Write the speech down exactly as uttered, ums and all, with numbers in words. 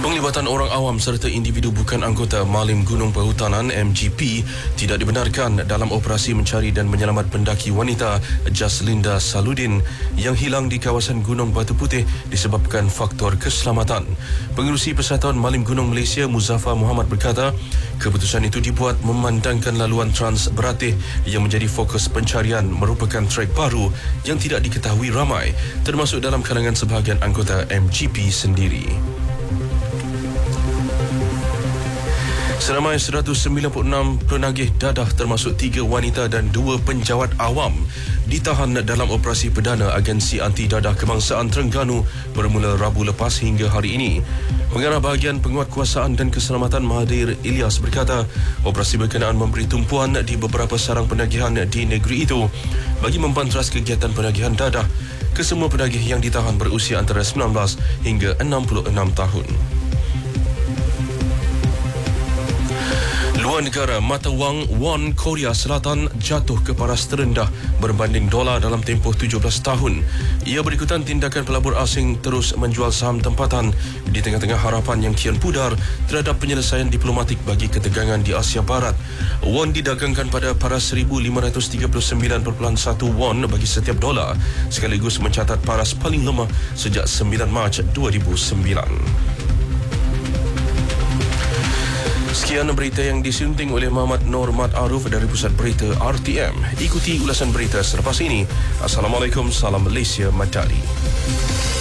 Penglibatan orang awam serta individu bukan anggota Malim Gunung Perhutanan M G P tidak dibenarkan dalam operasi mencari dan menyelamat pendaki wanita Jaslinda Saludin yang hilang di kawasan Gunung Batu Putih disebabkan faktor keselamatan. Pengerusi Persatuan Malim Gunung Malaysia Muzaffar Muhammad berkata, keputusan itu dibuat memandangkan laluan Trans Beratih yang menjadi fokus pencarian merupakan trek baru yang tidak diketahui ramai, termasuk dalam kalangan sebahagian anggota M G P sendiri. Seramai seratus sembilan puluh enam penagih dadah termasuk tiga wanita dan dua penjawat awam ditahan dalam operasi perdana Agensi Anti Dadah Kebangsaan Terengganu bermula Rabu lepas hingga hari ini. Pengarah bahagian penguatkuasaan dan keselamatan Mahathir Ilyas berkata, operasi berkenaan memberi tumpuan di beberapa sarang penagihan di negeri itu bagi membantras kegiatan penagihan dadah. Kesemua penagih yang ditahan berusia antara sembilan belas hingga enam puluh enam tahun. Luar negara, mata wang won Korea Selatan jatuh ke paras terendah berbanding dolar dalam tempoh tujuh belas tahun. Ia berikutan tindakan pelabur asing terus menjual saham tempatan di tengah-tengah harapan yang kian pudar terhadap penyelesaian diplomatik bagi ketegangan di Asia Barat. Won didagangkan pada paras seribu lima ratus tiga puluh sembilan perpuluhan satu won bagi setiap dolar, sekaligus mencatat paras paling lemah sejak sembilan Mac dua ribu sembilan. Sekian berita yang disunting oleh Muhammad Nur Mat Aruf dari Pusat Berita R T M. Ikuti ulasan berita selepas ini. Assalamualaikum, salam Malaysia Madani.